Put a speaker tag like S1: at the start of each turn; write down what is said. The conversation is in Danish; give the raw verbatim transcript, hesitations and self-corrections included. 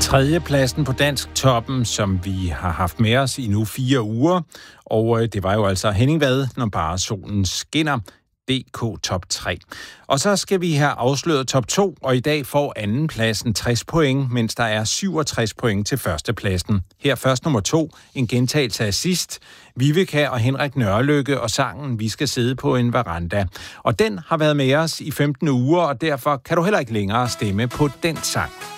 S1: Tredjepladsen på Dansk Toppen, som vi har haft med os i nu fire uger. Og det var jo altså Henning Vad, Når bare solen skinner. D K Top tre. Og så skal vi have afsløret top to, og i dag får andenpladsen tres point, mens der er syvogtres point til førstepladsen. Her først nummer to, en gentagelse af sidst. Viveka og Henrik Nørrelykke og sangen Vi skal sidde på en veranda. Og den har været med os i femten uger, og derfor kan du heller ikke længere stemme på den sang.